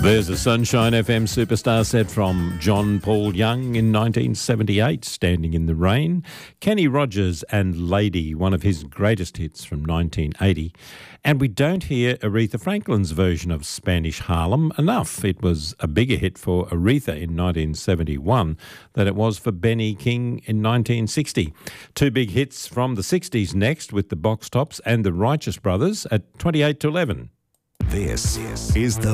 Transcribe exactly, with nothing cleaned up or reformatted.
There's a Sunshine F M superstar set from John Paul Young in nineteen seventy-eight, Standing in the Rain. Kenny Rogers and Lady, one of his greatest hits from nineteen eighty. And we don't hear Aretha Franklin's version of Spanish Harlem enough. It was a bigger hit for Aretha in nineteen seventy-one than it was for Benny King in nineteen sixty. Two big hits from the sixties next with the Box Tops and the Righteous Brothers at twenty-eight to eleven. This is the